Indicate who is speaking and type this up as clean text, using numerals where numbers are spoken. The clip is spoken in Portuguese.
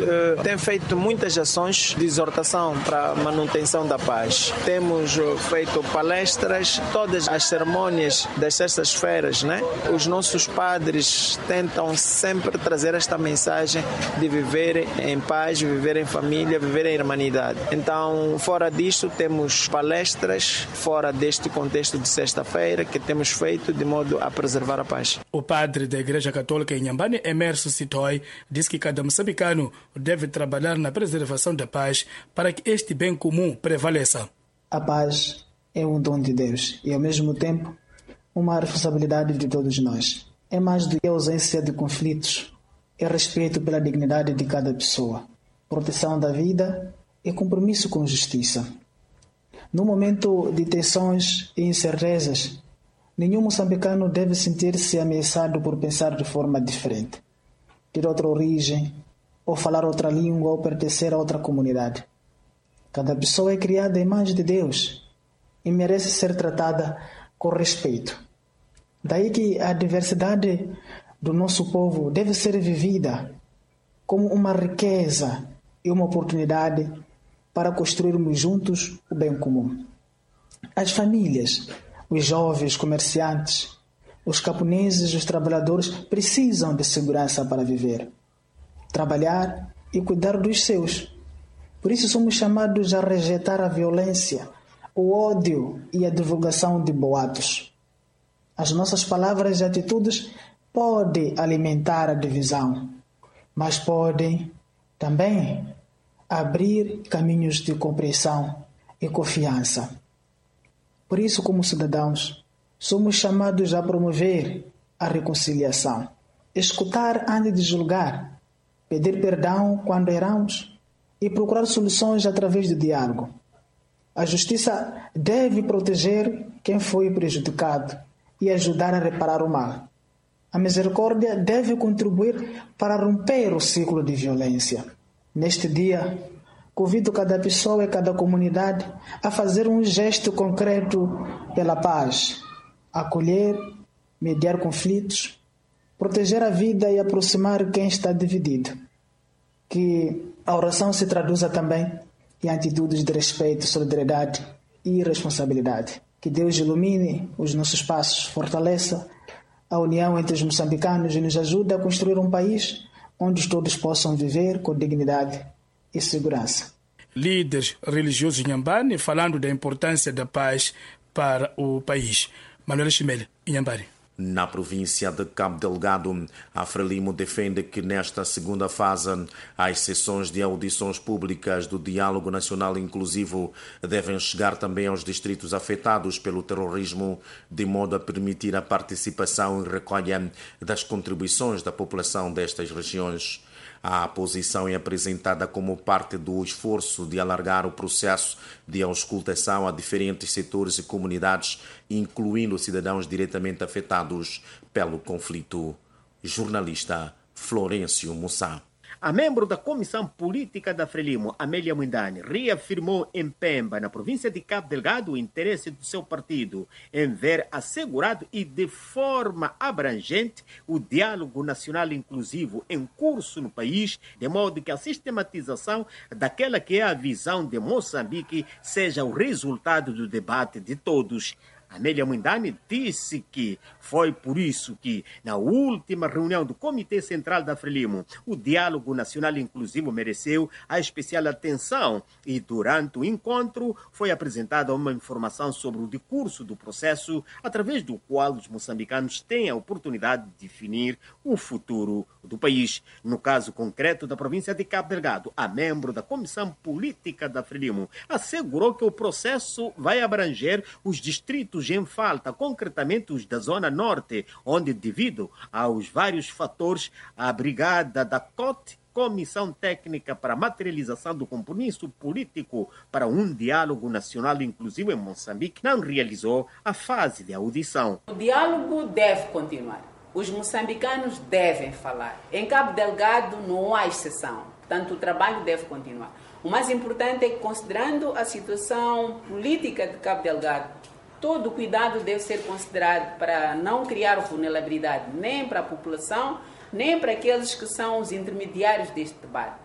Speaker 1: tem feito muitas ações de exortação para a manutenção da paz. Temos feito palestras, todas as cerimônias das sextas-feiras, né? Os nossos padres tentam sempre trazer esta mensagem de viver em paz, viver em família, viver em irmandade. Então, fora disto, temos palestras, fora deste contexto de sexta-feira, que temos feito de modo a preservar a paz.
Speaker 2: O padre da Igreja Católica em Inhambane, Emerson Sitoi, diz que cada moçambicano deve trabalhar na preservação da paz para que este bem comum prevaleça.
Speaker 3: A paz é um dom de Deus e, ao mesmo tempo, uma responsabilidade de todos nós. É mais do que a ausência de conflitos, é respeito pela dignidade de cada pessoa, proteção da vida e compromisso com justiça. No momento de tensões e incertezas, nenhum moçambicano deve sentir-se ameaçado por pensar de forma diferente, ter outra origem, ou falar outra língua, ou pertencer a outra comunidade. Cada pessoa é criada à imagem de Deus e merece ser tratada com respeito. Daí que a diversidade do nosso povo deve ser vivida como uma riqueza e uma oportunidade para construirmos juntos o bem comum. As famílias, os jovens comerciantes, os camponeses e os trabalhadores precisam de segurança para viver, trabalhar e cuidar dos seus. Por isso somos chamados a rejeitar a violência, o ódio e a divulgação de boatos. As nossas palavras e atitudes podem alimentar a divisão, mas podem também abrir caminhos de compreensão e confiança. Por isso, como cidadãos, somos chamados a promover a reconciliação, escutar antes de julgar, pedir perdão quando erramos e procurar soluções através do diálogo. A justiça deve proteger quem foi prejudicado e ajudar a reparar o mal. A misericórdia deve contribuir para romper o ciclo de violência. Neste dia, convido cada pessoa e cada comunidade a fazer um gesto concreto pela paz, acolher, mediar conflitos, proteger a vida e aproximar quem está dividido. Que a oração se traduza também em atitudes de respeito, solidariedade e responsabilidade. Que Deus ilumine os nossos passos, fortaleça a união entre os moçambicanos e nos ajude a construir um país onde todos possam viver com dignidade e segurança.
Speaker 2: Líderes religiosos em Inhambane falando da importância da paz para o país. Manuel Chimele, Inhambane.
Speaker 4: Na província de Cabo Delgado, a Frelimo defende que nesta segunda fase as sessões de audições públicas do Diálogo Nacional Inclusivo devem chegar também aos distritos afetados pelo terrorismo, de modo a permitir a participação e recolha das contribuições da população destas regiões. A posição é apresentada como parte do esforço de alargar o processo de auscultação a diferentes setores e comunidades, incluindo cidadãos diretamente afetados pelo conflito. Jornalista Florencio Mussá.
Speaker 5: A membro da Comissão Política da Frelimo, Amélia Mwindani, reafirmou em Pemba, na província de Cabo Delgado, o interesse do seu partido em ver assegurado e de forma abrangente o diálogo nacional inclusivo em curso no país, de modo que a sistematização daquela que é a visão de Moçambique seja o resultado do debate de todos. Amélia Mwindani disse que foi por isso que, na última reunião do Comitê Central da Frelimo, o diálogo nacional inclusivo mereceu a especial atenção e, durante o encontro, foi apresentada uma informação sobre o decurso do processo, através do qual os moçambicanos têm a oportunidade de definir o futuro do país. No caso concreto da província de Cabo Delgado, a membro da Comissão Política da Frelimo assegurou que o processo vai abranger os distritos em falta, concretamente os da Zona Norte, onde, devido aos vários fatores, a Brigada da COT, Comissão Técnica para a Materialização do Compromisso Político para um Diálogo Nacional Inclusivo em Moçambique, não realizou a fase de audição.
Speaker 6: O diálogo deve continuar. Os moçambicanos devem falar. Em Cabo Delgado não há exceção. Portanto, o trabalho deve continuar. O mais importante é que, considerando a situação política de Cabo Delgado, todo o cuidado deve ser considerado para não criar vulnerabilidade nem para a população, nem para aqueles que são os intermediários deste debate.